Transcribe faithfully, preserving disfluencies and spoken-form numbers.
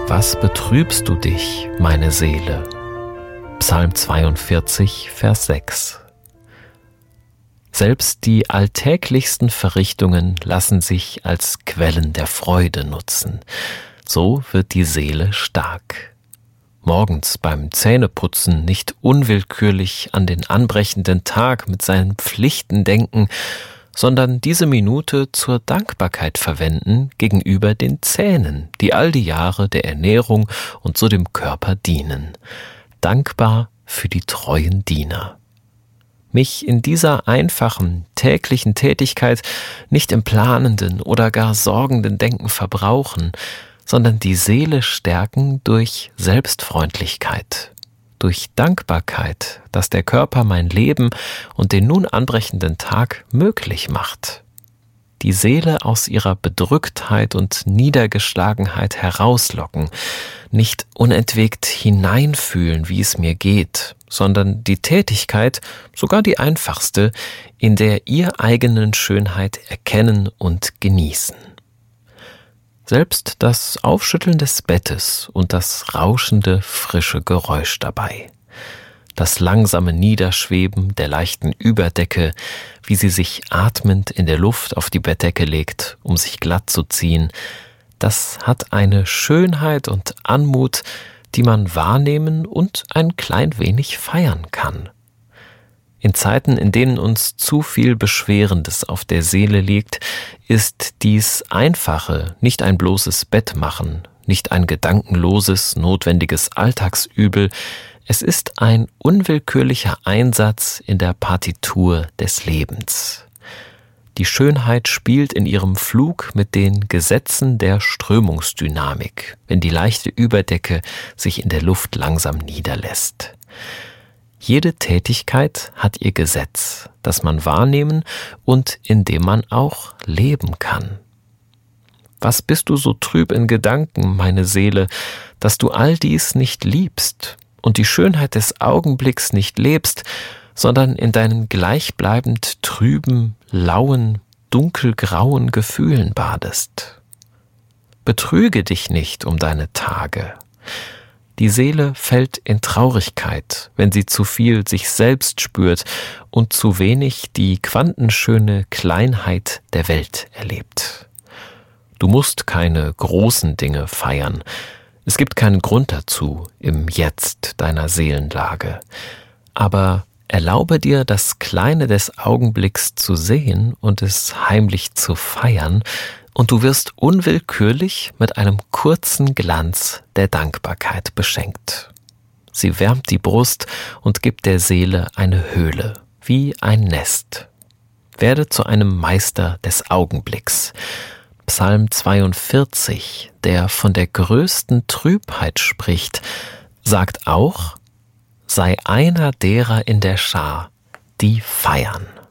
Was betrübst du dich, meine Seele? Psalm zweiundvierzig, Vers sechs. Selbst die alltäglichsten Verrichtungen lassen sich als Quellen der Freude nutzen. So wird die Seele stark. Morgens beim Zähneputzen nicht unwillkürlich an den anbrechenden Tag mit seinen Pflichten denken, sondern diese Minute zur Dankbarkeit verwenden gegenüber den Zähnen, die all die Jahre der Ernährung und so dem Körper dienen. Dankbar für die treuen Diener. Mich in dieser einfachen, täglichen Tätigkeit nicht im planenden oder gar sorgenden Denken verbrauchen, sondern die Seele stärken durch Selbstfreundlichkeit, durch Dankbarkeit, dass der Körper mein Leben und den nun anbrechenden Tag möglich macht. Die Seele aus ihrer Bedrücktheit und Niedergeschlagenheit herauslocken, nicht unentwegt hineinfühlen, wie es mir geht, sondern die Tätigkeit, sogar die einfachste, in der ihr eigenen Schönheit erkennen und genießen. Selbst das Aufschütteln des Bettes und das rauschende, frische Geräusch dabei. Das langsame Niederschweben der leichten Überdecke, wie sie sich atmend in der Luft auf die Bettdecke legt, um sich glatt zu ziehen, das hat eine Schönheit und Anmut, die man wahrnehmen und ein klein wenig feiern kann. In Zeiten, in denen uns zu viel Beschwerendes auf der Seele liegt, ist dies Einfache nicht ein bloßes Bettmachen, nicht ein gedankenloses, notwendiges Alltagsübel, es ist ein unwillkürlicher Einsatz in der Partitur des Lebens. Die Schönheit spielt in ihrem Flug mit den Gesetzen der Strömungsdynamik, wenn die leichte Überdecke sich in der Luft langsam niederlässt. Jede Tätigkeit hat ihr Gesetz, das man wahrnehmen und in dem man auch leben kann. Was bist du so trüb in Gedanken, meine Seele, dass du all dies nicht liebst und die Schönheit des Augenblicks nicht lebst, sondern in deinen gleichbleibend trüben, lauen, dunkelgrauen Gefühlen badest? Betrüge dich nicht um deine Tage. Die Seele fällt in Traurigkeit, wenn sie zu viel sich selbst spürt und zu wenig die quantenschöne Kleinheit der Welt erlebt. Du musst keine großen Dinge feiern. Es gibt keinen Grund dazu im Jetzt deiner Seelenlage. Aber erlaube dir, das Kleine des Augenblicks zu sehen und es heimlich zu feiern, und du wirst unwillkürlich mit einem kurzen Glanz der Dankbarkeit beschenkt. Sie wärmt die Brust und gibt der Seele eine Höhle, wie ein Nest. Werde zu einem Meister des Augenblicks. Psalm zweiundvierzig, der von der größten Trübheit spricht, sagt auch: Sei einer derer in der Schar, die feiern.